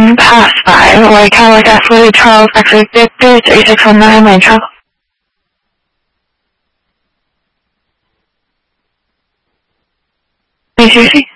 past 5, like how like actually Charles actually did 3619 my Charles. Hey, Susie?